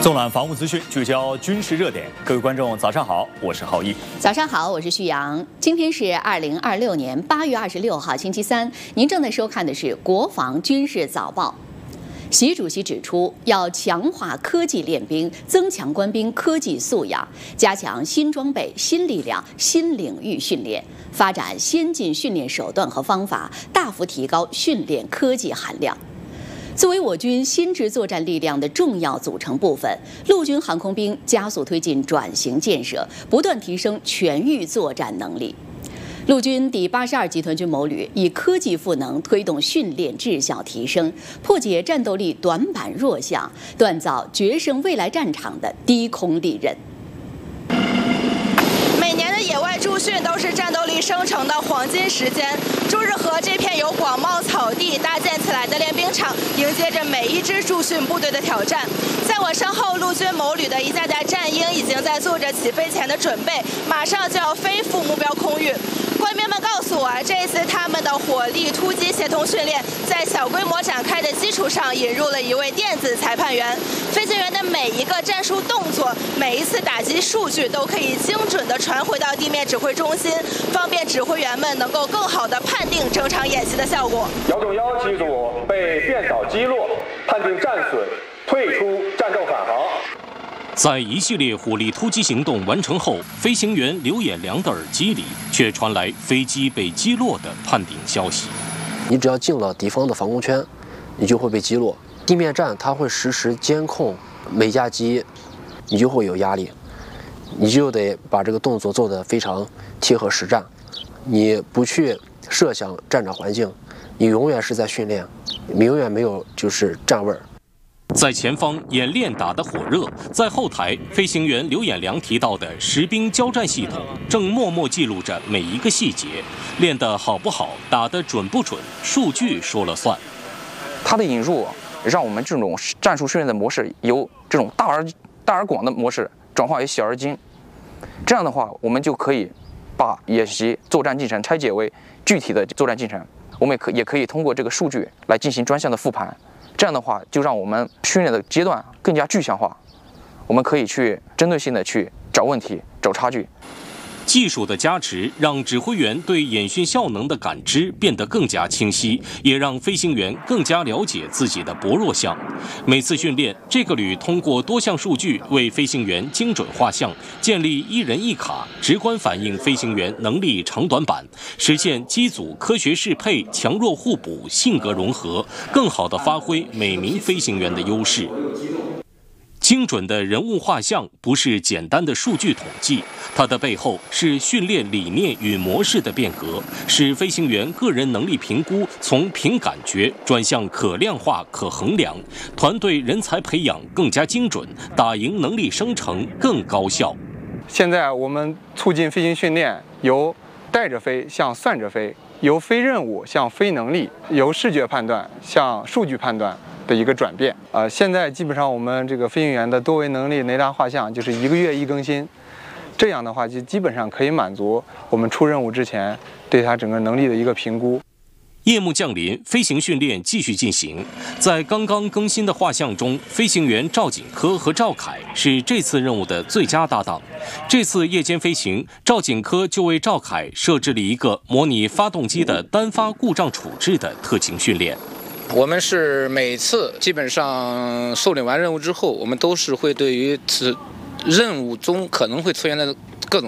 纵览防务资讯，聚焦军事热点。各位观众，早上好，我是浩一。 早上好，我是旭阳。今天是2026年8月26号，星期三。您正在收看的是国防军事早报。习主席指出，要强化科技练兵，增强官兵科技素养，加强新装备、新力量、新领域训练，发展先进训练手段和方法，大幅提高训练科技含量。作为我军新质作战力量的重要组成部分，陆军航空兵加速推进转型建设，不断提升全域作战能力。陆军第82集团军某旅以科技赋能推动训练质效提升，破解战斗力短板弱项，锻造决胜未来战场的低空利刃。 每年的野外驻训都是战斗力生成的黄金时间。朱日和这片由广袤草地搭建起来的练兵场，迎接着每一支驻训部队的挑战。在我身后，陆军某旅的一架架战鹰已经在做着起飞前的准备，马上就要飞赴目标空域。官兵们告诉我，这一次他们的火力突击协同训练在小规模展开的基础上，引入了一位电子裁判员。飞行员的每一个战术动作，每一次打击数据都可以精准地传回到地面指挥中心，方便指挥员们能够更好地判定整场演习的效果。 姚总幺机组被电导击落，判定战损，退出战斗返航。 在一系列火力突击行动完成后，飞行员刘演良的耳机里却传来飞机被击落的判定消息。 你只要进了敌方的防空圈，你就会被击落。地面战它会实时监控每架机，你就会有压力，你就得把这个动作做得非常贴合实战。你不去设想战场环境，你永远是在训练，你永远没有就是站位儿。 在前方演练打得火热，在后台飞行员刘演良提到的实兵交战系统正默默记录着每一个细节，练得好不好，打得准不准，数据说了算。 它的引入让我们这种战术训练的模式由这种大而广的模式转化为小而精，这样的话我们就可以把演习作战进程拆解为具体的作战进程，我们也可以通过这个数据来进行专项的复盘。这样的话，就让我们训练的阶段更加具象化，我们可以去针对性的去找问题、找差距。 技术的加持让指挥员对演训效能的感知变得更加清晰，也让飞行员更加了解自己的薄弱项。每次训练，这个旅通过多项数据为飞行员精准画像，建立一人一卡，直观反映飞行员能力长短板，实现机组科学适配、强弱互补、性格融合，更好地发挥每名飞行员的优势。精准的人物画像不是简单的数据统计，它的背后是训练理念与模式的变革，使飞行员个人能力评估从凭感觉转向可量化、可衡量，团队人才培养更加精准，打赢能力生成更高效。 现在我们促进飞行训练由带着飞向算着飞，由非任务向非能力，由视觉判断向数据判断的一个转变。现在基本上我们这个飞行员的多维能力雷达画像就是1个月一更新，这样的话就基本上可以满足我们出任务之前对他整个能力的一个评估。 夜幕降临，飞行训练继续进行。在刚刚更新的画像中，飞行员赵锦科和赵凯是这次任务的最佳搭档。这次夜间飞行，赵锦科就为赵凯设置了一个模拟发动机的单发故障处置的特勤训练。 我们是每次基本上受领完任务之后，我们都是会对于此任务中可能会出现的